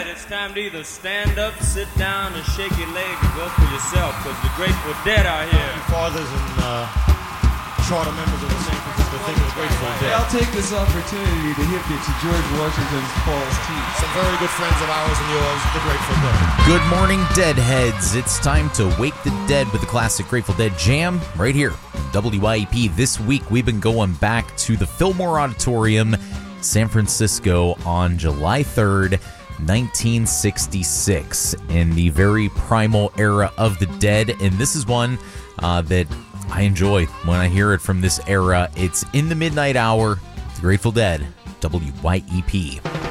dead, it's time to either stand up, sit down, and shake your leg and go for yourself, because the Grateful Dead out here. Fathers and charter members of the San Francisco thing of the Grateful Dead. I'll take this opportunity to hip you to George Washington's Paul's Teeth. Some very good friends of ours and yours, the Grateful Dead. Good morning, Deadheads. It's time to wake the dead with the classic Grateful Dead jam right here. WYEP. This week we've been going back to the Fillmore Auditorium, San Francisco on July 3rd, 1966, in the very primal era of the Dead. And this is one that I enjoy when I hear it from this era. It's In the Midnight Hour, the Grateful Dead, WYEP.